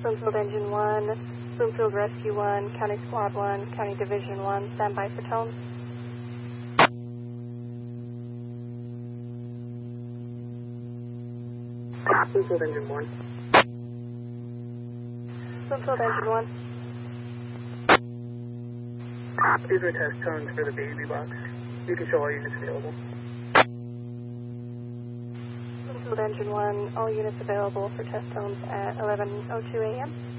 Bloomfield Engine 1, Bloomfield Rescue 1, County Squad 1, County Division 1, standby for tone. Bloomfield Engine 1. Bloomfield Engine 1. These are test tones for the baby box. You can show all units available. Bloomfield Engine 1, all units available for test tones at 11:02 a.m.